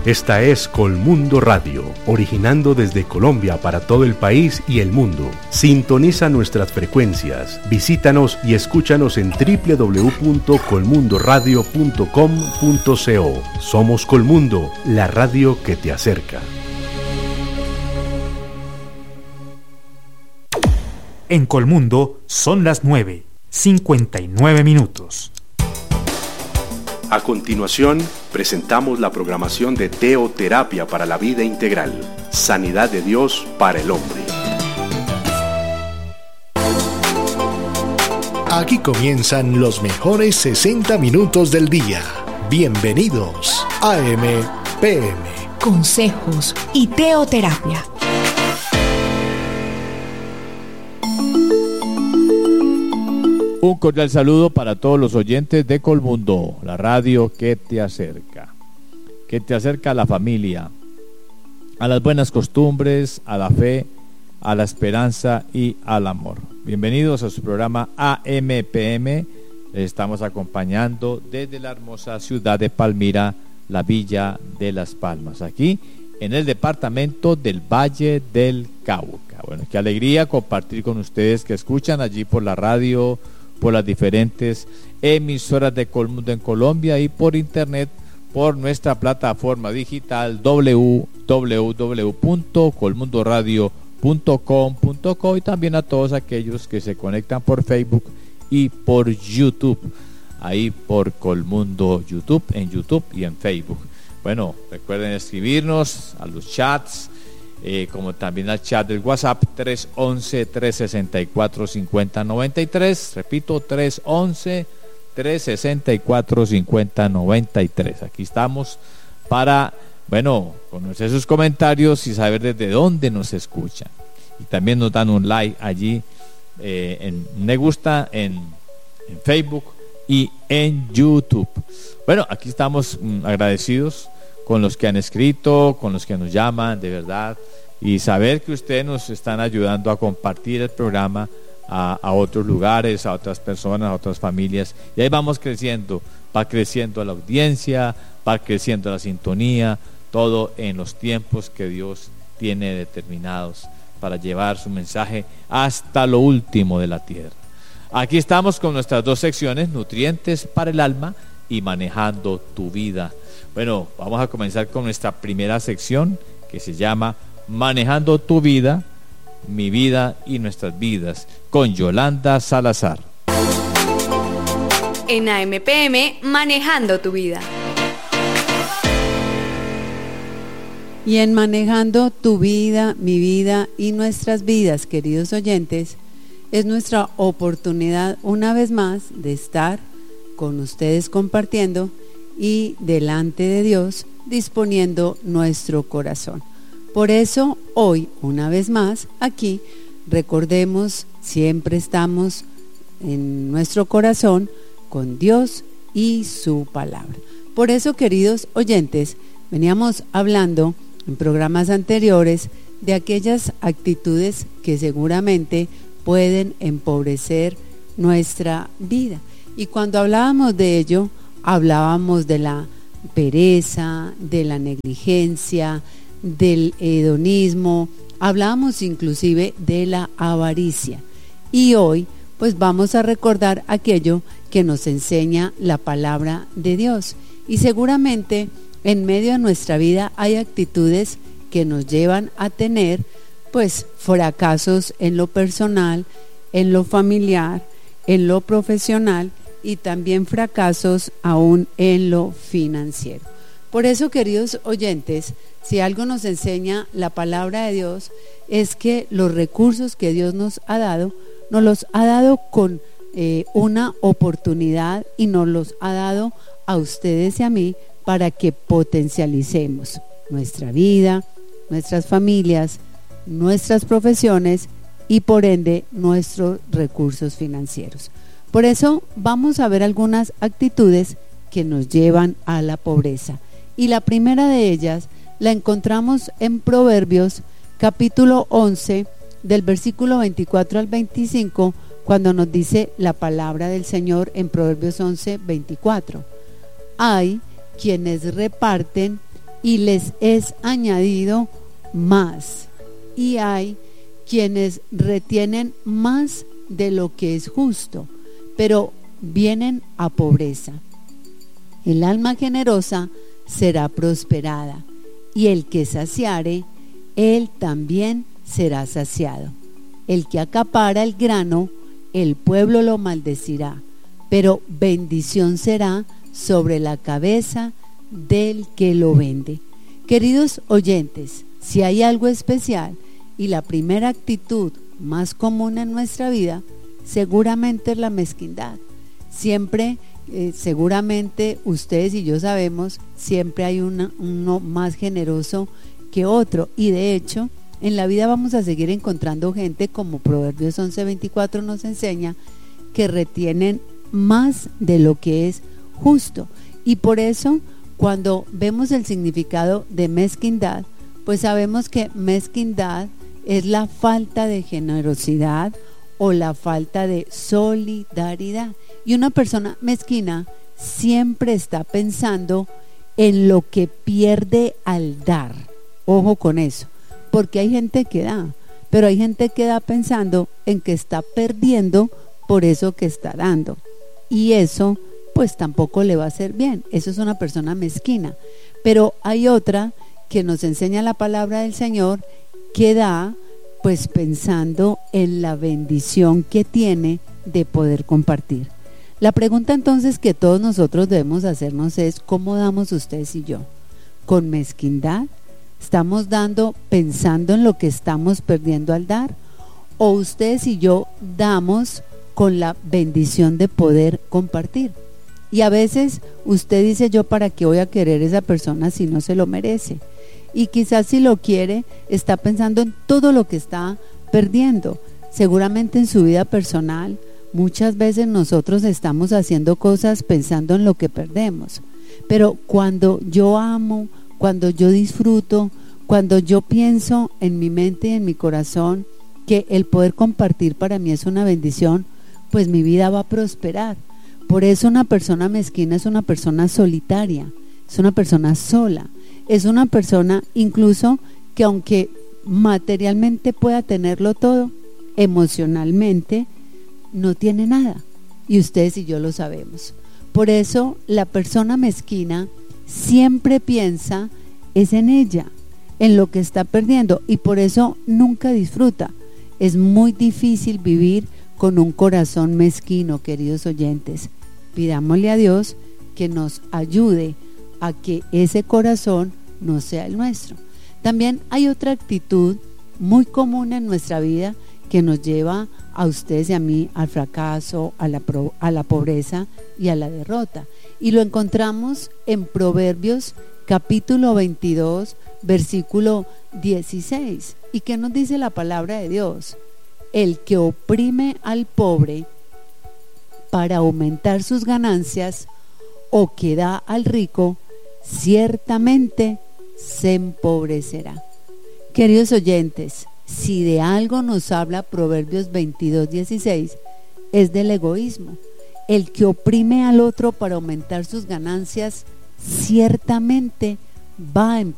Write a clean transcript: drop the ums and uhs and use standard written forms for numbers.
Esta es Colmundo Radio, originando desde Colombia para todo el país y el mundo. Sintoniza nuestras frecuencias, visítanos y escúchanos en www.colmundoradio.com.co. Somos Colmundo, la radio que te acerca. En Colmundo son las 9:59. A continuación, presentamos la programación de Teoterapia para la Vida Integral, Sanidad de Dios para el Hombre. Aquí comienzan los mejores 60 minutos del día. Bienvenidos a AM/PM. Consejos y teoterapia. Un cordial saludo para todos los oyentes de Colmundo, la radio que te acerca a la familia, a las buenas costumbres, a la fe, a la esperanza y al amor. Bienvenidos a su programa AM/PM. Les estamos acompañando desde la hermosa ciudad de Palmira, la Villa de Las Palmas, aquí en el departamento del Valle del Cauca. Bueno, qué alegría compartir con ustedes que escuchan allí por la radio, por las diferentes emisoras de Colmundo en Colombia y por internet, por nuestra plataforma digital www.colmundoradio.com.co, y también a todos aquellos que se conectan por Facebook y por YouTube, ahí por Colmundo YouTube, en YouTube y en Facebook. Bueno, recuerden escribirnos a los chats, como también al chat del WhatsApp 311-364-5093. Repito, 311-364-5093. Aquí estamos para, conocer sus comentarios y saber desde dónde nos escuchan. Y también nos dan un like allí, en me gusta en Facebook y en YouTube. Bueno, aquí estamos agradecidos con los que han escrito, con los que nos llaman, de verdad, y saber que ustedes nos están ayudando a compartir el programa a otros lugares, a otras personas, a otras familias, y ahí vamos creciendo, va creciendo la audiencia, va creciendo la sintonía, todo en los tiempos que Dios tiene determinados para llevar su mensaje hasta lo último de la tierra. Aquí estamos con nuestras dos secciones, Nutrientes para el Alma y Manejando tu Vida. Bueno, vamos a comenzar con nuestra primera sección, que se llama Manejando tu Vida, mi vida y nuestras vidas, con Yolanda Salazar. En AM/PM, Manejando tu Vida. Y en Manejando tu Vida, mi vida y nuestras vidas, queridos oyentes, es nuestra oportunidad una vez más de estar con ustedes compartiendo y delante de Dios disponiendo nuestro corazón. Por eso hoy, una vez más, aquí recordemos, siempre estamos en nuestro corazón con Dios y su palabra. Por eso, queridos oyentes, veníamos hablando en programas anteriores de aquellas actitudes que seguramente pueden empobrecer nuestra vida. Y cuando hablábamos de ello, hablábamos de la pereza, de la negligencia, del hedonismo, hablábamos inclusive de la avaricia. Y hoy pues vamos a recordar aquello que nos enseña la palabra de Dios. Y seguramente en medio de nuestra vida hay actitudes que nos llevan a tener pues fracasos en lo personal, en lo familiar, en lo profesional, y también fracasos aún en lo financiero. Por eso, queridos oyentes, si algo nos enseña la palabra de Dios, es que los recursos que Dios nos los ha dado con una oportunidad, y nos los ha dado a ustedes y a mí para que potencialicemos nuestra vida, nuestras familias, nuestras profesiones y por ende nuestros recursos financieros. Por eso vamos a ver algunas actitudes que nos llevan a la pobreza. Y la primera de ellas la encontramos en Proverbios capítulo 11, del versículo 24 al 25, cuando nos dice la palabra del Señor en Proverbios 11, 24. Hay quienes reparten y les es añadido más. Y hay quienes retienen más de lo que es justo, pero vienen a pobreza. El alma generosa será prosperada, y el que saciare, él también será saciado. El que acapara el grano, el pueblo lo maldecirá, pero bendición será sobre la cabeza del que lo vende. Queridos oyentes, si hay algo especial y la primera actitud más común en nuestra vida, seguramente es la mezquindad. Siempre, seguramente ustedes y yo sabemos, siempre hay uno más generoso que otro, y de hecho en la vida vamos a seguir encontrando gente, como Proverbios 11:24 nos enseña, que retienen más de lo que es justo. Y por eso, cuando vemos el significado de mezquindad, pues sabemos que mezquindad es la falta de generosidad o la falta de solidaridad. Y una persona mezquina siempre está pensando en lo que pierde al dar. Ojo con eso, porque hay gente que da, pero hay gente que da pensando en que está perdiendo por eso que está dando. Y eso pues tampoco le va a hacer bien. Eso es una persona mezquina. Pero hay otra que nos enseña la palabra del Señor, que da pues pensando en la bendición que tiene de poder compartir. La pregunta entonces que todos nosotros debemos hacernos es: ¿cómo damos ustedes y yo? ¿Con mezquindad? ¿Estamos dando pensando en lo que estamos perdiendo al dar? ¿O ustedes y yo damos con la bendición de poder compartir? Y a veces usted dice: yo para qué voy a querer a esa persona si no se lo merece. Y quizás si lo quiere, está pensando en todo lo que está perdiendo. Seguramente en su vida personal, muchas veces nosotros estamos haciendo cosas pensando en lo que perdemos. Pero cuando yo amo, cuando yo disfruto, cuando yo pienso en mi mente y en mi corazón que el poder compartir para mí es una bendición, pues mi vida va a prosperar. Por eso una persona mezquina es una persona solitaria, es una persona sola, es una persona incluso que aunque materialmente pueda tenerlo todo, emocionalmente no tiene nada, y ustedes y yo lo sabemos. Por eso la persona mezquina siempre piensa es en ella, en lo que está perdiendo, y por eso nunca disfruta. Es muy difícil vivir con un corazón mezquino, queridos oyentes. Pidámosle a Dios que nos ayude a que ese corazón no sea el nuestro. También hay otra actitud muy común en nuestra vida que nos lleva a ustedes y a mí al fracaso, a la pobreza y a la derrota. Y lo encontramos en Proverbios capítulo 22, versículo 16. ¿Y qué nos dice la palabra de Dios? El que oprime al pobre para aumentar sus ganancias, o que da al rico, ciertamente se empobrecerá. Queridos oyentes, si de algo nos habla Proverbios 22:16, es del egoísmo. El que oprime al otro para aumentar sus ganancias, ciertamente va a